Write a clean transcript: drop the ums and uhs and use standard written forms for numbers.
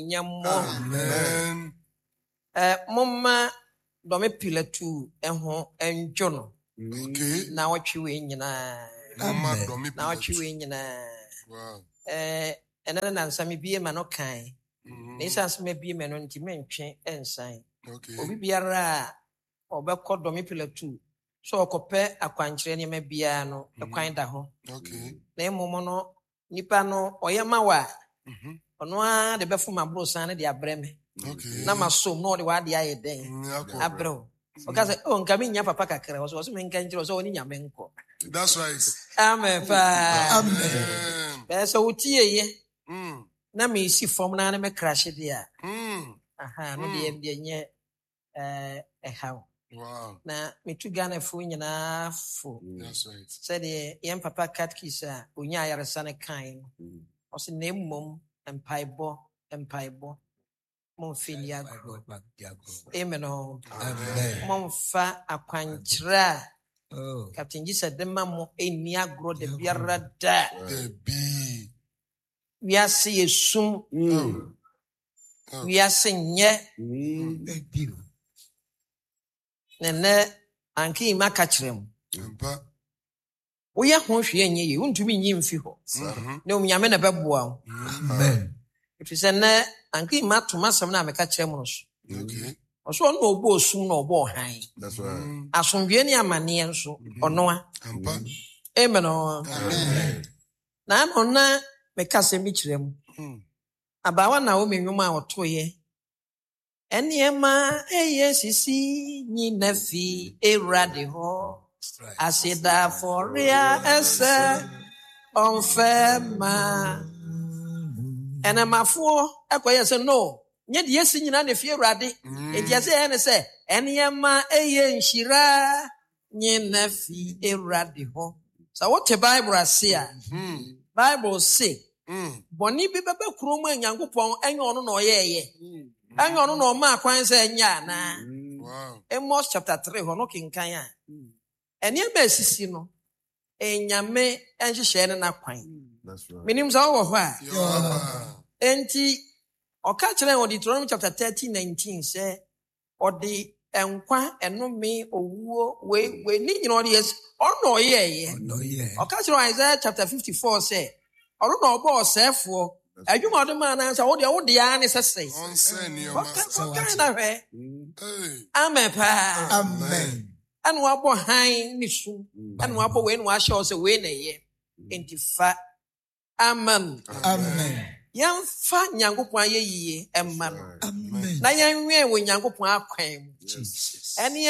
Amen. Mama dome pilatu eho enjono. Okay. Na watchwe nyina. Mama domi Na watchwe nyina. Wow. Enana na nsame bie ma no kan. Na isa nsame bie ma no ntime ntwe ensan. Okay. Obi biara obekọ dome pilatu. So okope akwankyere ne ma bia no ekwan da ho. Okay. Na emomo no nipa no oyema wa. Ono a de befu mabro san ne de abreme. Okay. Na masom no de wa de ayeden. Abro. Okaze nka me nya papa kakra so so me nka nkyere so oni nya me nko. That's right. Amen pa. Amen. So utie ye. Mm. Na me si form na me crash dia. Mm. No de nye how. Wow. Na me tu Ghana fu nyina fu. That's right. Said the yem papa catechist onya ayaresa ne kan. O se na mmom empaibo. Mon filia agro. Amen. Amen. Mon fa akwankyra. Captain Jesus de mamo eni agro de biara da. The bee. We are see esum. We are nye. Nene anki maka kyerem. Empa. Oya ho hwe enye ye, untumi nyi mfi ho. Na omnyame na beboa wo. Amen. It is na anki matoma sam na meka kyerem no so. Okay. Oso no obo osum na obo han. That's right. Asomdwe ne amane nso ono a. Empa. Amen. Amen. Na no na meka se mi kyerem. Abawa na wo menwom a otoye. Eniema eye sisi nyina fi erade ho. Asida foria ese onfema. Enemafo ekoye se no. Nye de yesi nyina na fi erade. Enti ase ene se eniema eye nhyira nyina fi erade ho. So what the Bible ase a. Bible say boni bi bebe kuro mu Nyankopon enye ono na oyeye. Enye ono na o ma kwan se enya na. Wow. Amos chapter 3 ho no kinkan a. Ene ba sisi no enyame enhyehyɛ ne na kwan. That's right. Minim sa wo ho a. Yeah. Enti oka kyerɛ on Deuteronomy chapter 13:19 sɛ ɔde enkwa enome owuo we ni nyina ɔde yes ɔno ɔyɛyɛ. Oka kyerɛ Isaiah chapter 54 sɛ ɔno na ɔbɔ ɔsɛefo adwuma ɔde ma na sɛ wo de ya ne sɛsɛ. Onsen your master. Oka na hwɛ. Hey. Amen pa. Amen. And wabo hein ni su. And wabo we no ahye se we na ye. Enti fa. Amen. Amen. Yan fa Nyankopon aye yie emma no. Amen. Na yan wen wo Nyankopon akwan. Jesus. Ene